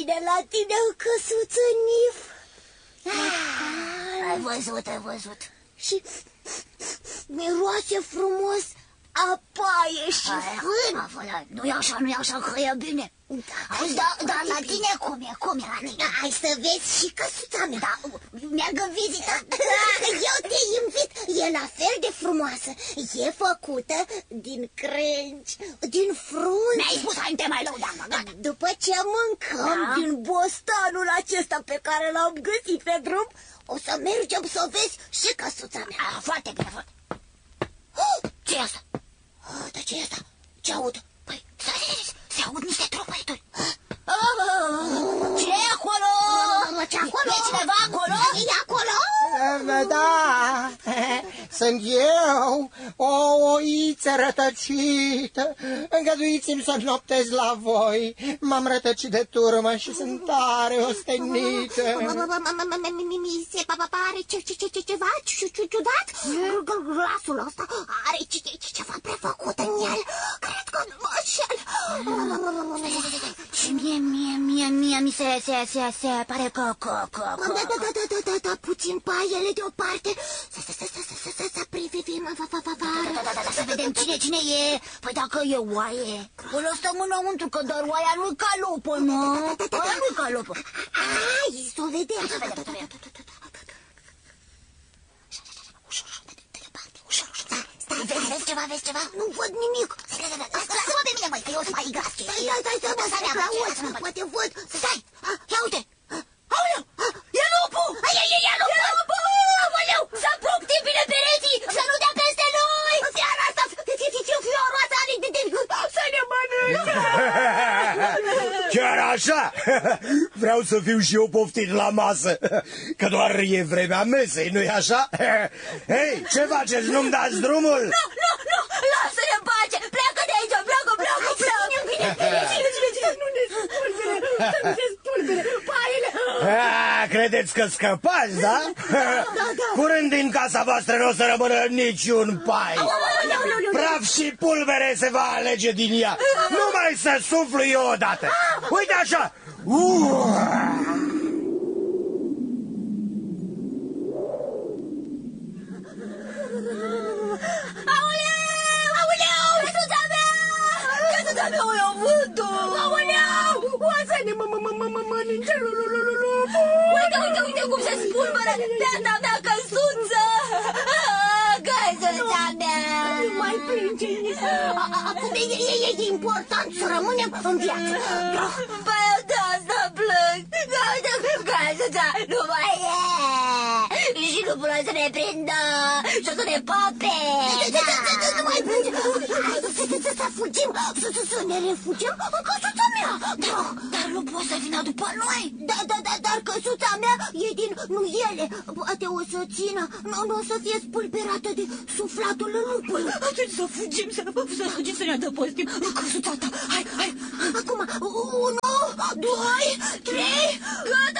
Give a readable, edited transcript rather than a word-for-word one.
bine la tine, căsuță Nif. Ai văzut. Și miroase frumos a paie și fân. Nu-i așa, că e bine. Dar la tine cum e la tine? Hai să vezi și căsuța mea. Da, merg în vizită. Eu te invit, e la fel de frumoasă. E făcută din crengi, din frunze. Mi-ai spus, hai, te mai lăudam, gata. După ce mâncăm din bostanul acesta pe care l-am găsit pe drum, o să mergem să vezi și căsuța mea. Foarte bine, ce e asta? Dar ce e asta? Ce aud? Păi, se aud niște tropăituri. Ce e acolo? Ce acolo? E cineva acolo? E acolo? Da, sunt eu, o oiță rătăcită. Îngăduiți-mi să noptez la voi. M-am rătăcit de turmă și sunt tare ostenită. Mi se pare ceva ciudat. Glasul ăsta are ceva prefăcut în el. Cred că nu mă înșel. Și mie mi se pare că... Da, puțin paiele deoparte. Să privim afară. Să vedem cine e. Păi dacă e oaie, o lăsăm înăuntru, că doar oaia nu-i calopă, nu? Oaia nu-i calopă. Hai, să o vedem. Vezi ceva? Nu văd nimic. Lasă-mă pe mine, măi, că eu sunt mai gras. Stai, poate văd. Stai, ia uite. Aoleu, e lupul! E lupul! Aoleu, să proptim bine pereții, să nu dea peste noi! Seara asta, fioroasa are să ne mănânce! Chiar așa? Vreau să fiu și eu poftit la masă, că doar e vremea mesei, nu-i așa? Hei, ce faceți? Nu-mi dați drumul? Nu, lasă-ne în pace! Pleacă de aici, pleacă! Nu ne spulbere, paiele! Credeți că scăpați, da? Curând din casa voastră nu o să rămână niciun pai. Praf și pulbere se va alege din ea. Numai să suflu eu odată. Uite așa. Aoleu! Căsuța mea! O iau vântul! Aoleu! O să ne mănânce! Uite cum se spulberă beata mea căsuță! Căsuța mea! Nu mai plânge. Acum e important să rămânem în viață. Păi eu de asta plâng! Căsuța nu mai e! Și nu până să ne prindă și o să ne pape! Nu mai plânge. Să fugim, să ne refugiem în căsuța mea. Dar nu poți să vină după noi! Dar căsuța mea e din nuiele. Poate o să țină, nu o să fie spulberată de suflatul lupului. Atunci să fugim, să ne adăpostim în căsuța ta. Hai! Acum, 1, 2, 3, gata!